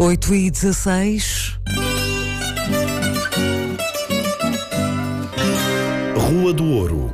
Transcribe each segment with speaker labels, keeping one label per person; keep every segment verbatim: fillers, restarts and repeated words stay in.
Speaker 1: oito e dezasseis.
Speaker 2: Rua do Ouro.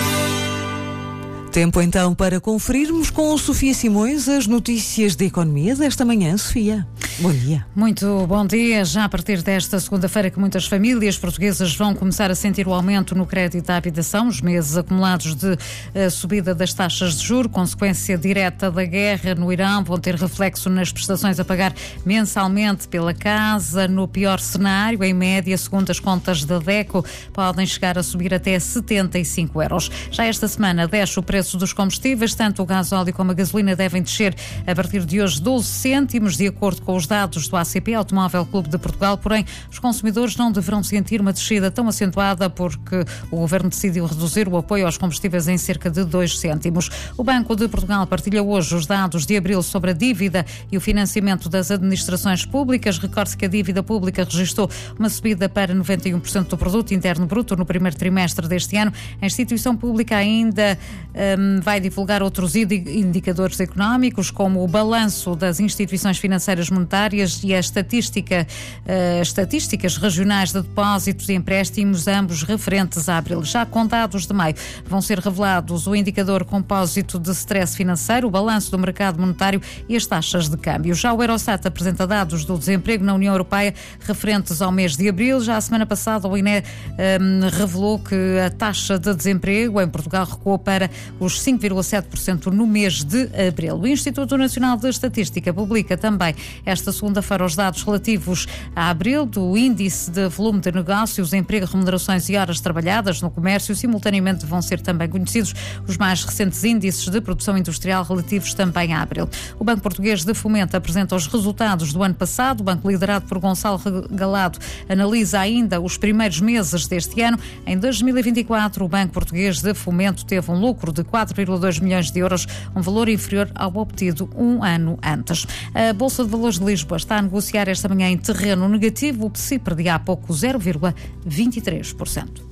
Speaker 1: Tempo então para conferirmos com Sofia Simões as notícias de economia desta manhã. Sofia, bom dia.
Speaker 3: Muito bom dia. Já a partir desta segunda-feira que muitas famílias portuguesas vão começar a sentir o aumento no crédito à habitação. Os meses acumulados de uh, subida das taxas de juros, consequência direta da guerra no Irão, vão ter reflexo nas prestações a pagar mensalmente pela casa. No pior cenário, em média, segundo as contas da DECO, podem chegar a subir até setenta e cinco euros. Já esta semana desce o preço dos combustíveis, tanto o gasóleo como a gasolina devem descer a partir de hoje doze cêntimos, de acordo com os dados do A C P, Automóvel Clube de Portugal. Porém, os consumidores não deverão sentir uma descida tão acentuada porque o Governo decidiu reduzir o apoio aos combustíveis em cerca de dois cêntimos. O Banco de Portugal partilha hoje os dados de abril sobre a dívida e o financiamento das administrações públicas. Recorde-se que a dívida pública registrou uma subida para noventa e um por cento do produto interno bruto no primeiro trimestre deste ano. A instituição pública ainda um, vai divulgar outros indicadores económicos, como o balanço das instituições financeiras monetárias e a estatística, uh, estatísticas regionais de depósitos e empréstimos, ambos referentes a abril. Já com dados de maio vão ser revelados o indicador compósito de stress financeiro, o balanço do mercado monetário e as taxas de câmbio. Já o Eurostat apresenta dados do desemprego na União Europeia referentes ao mês de abril. Já a semana passada o I N E um, revelou que a taxa de desemprego em Portugal recuou para os cinco vírgula sete por cento no mês de abril. O Instituto Nacional de Estatística publica também esta segunda-feira os dados relativos a abril do índice de volume de negócios, emprego, remunerações e horas trabalhadas no comércio. Simultaneamente vão ser também conhecidos os mais recentes índices de produção industrial relativos também a abril. O Banco Português de Fomento apresenta os resultados do ano passado. O banco, liderado por Gonçalo Galado, analisa ainda os primeiros meses deste ano. Em dois mil e vinte e quatro, o Banco Português de Fomento teve um lucro de quatro vírgula dois milhões de euros, um valor inferior ao obtido um ano antes. A Bolsa de Valores de Lisboa está a negociar esta manhã em terreno negativo. O P S I perdia há pouco zero vírgula vinte e três por cento.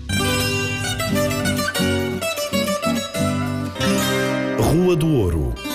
Speaker 2: Rua do Ouro.